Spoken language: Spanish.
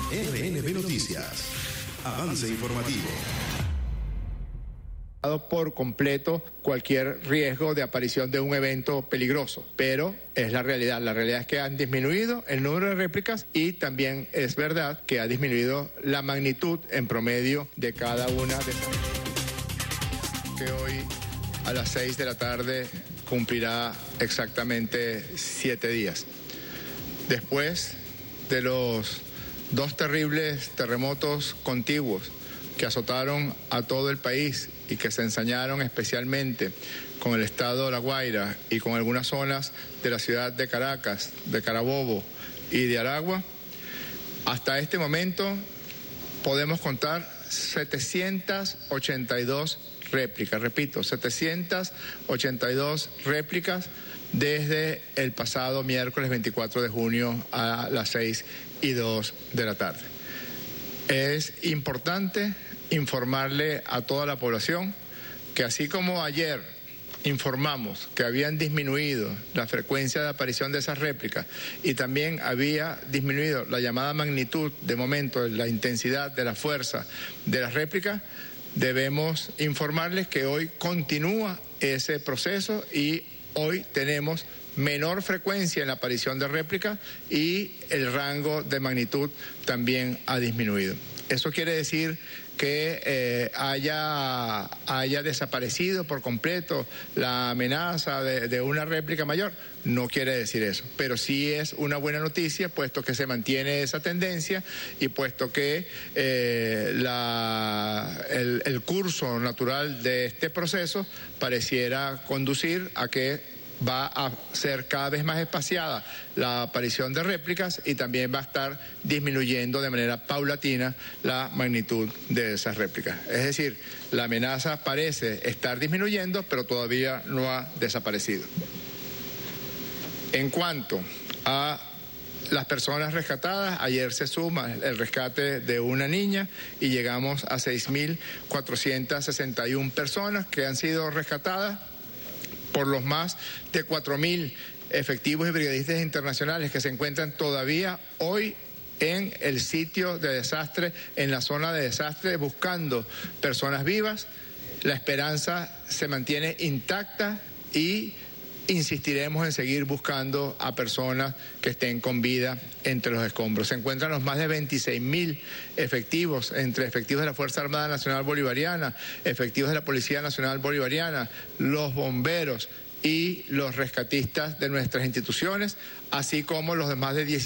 RNB Noticias. Avance informativo. Por completo cualquier riesgo de aparición de un evento peligroso, pero es la realidad. La realidad es que han disminuido el número de réplicas y también es verdad que ha disminuido la magnitud en promedio de cada una de esas. Que hoy a las 6 de la tarde cumplirá exactamente 7 días. Después de los 2 terribles terremotos contiguos que azotaron a todo el país y que se ensañaron especialmente con el estado de La Guaira y con algunas zonas de la ciudad de Caracas, de Carabobo y de Aragua, hasta este momento podemos contar 782 réplicas, repito, 782 réplicas desde el pasado miércoles 24 de junio a las 6:02 de la tarde. Es importante informarle a toda la población que así como ayer informamos que habían disminuido la frecuencia de aparición de esas réplicas y también había disminuido la llamada magnitud de momento, la intensidad de la fuerza de las réplicas, debemos informarles que hoy continúa ese proceso y hoy tenemos menor frecuencia en la aparición de réplicas y el rango de magnitud también ha disminuido. Eso quiere decir que haya desaparecido por completo la amenaza de una réplica mayor. No quiere decir eso, pero sí es una buena noticia, puesto que se mantiene esa tendencia y puesto que el curso natural de este proceso pareciera conducir a que va a ser cada vez más espaciada la aparición de réplicas y también va a estar disminuyendo de manera paulatina la magnitud de esas réplicas. Es decir, la amenaza parece estar disminuyendo, pero todavía no ha desaparecido. En cuanto a las personas rescatadas, ayer se suma el rescate de una niña y llegamos a 6.461 personas que han sido rescatadas por los más de 4.000 efectivos y brigadistas internacionales que se encuentran todavía hoy en el sitio de desastre, en la zona de desastre, buscando personas vivas. La esperanza se mantiene intacta y insistiremos en seguir buscando a personas que estén con vida entre los escombros. Se encuentran los más de 26.000 efectivos, entre efectivos de la Fuerza Armada Nacional Bolivariana, efectivos de la Policía Nacional Bolivariana, los bomberos y los rescatistas de nuestras instituciones, así como los demás de 17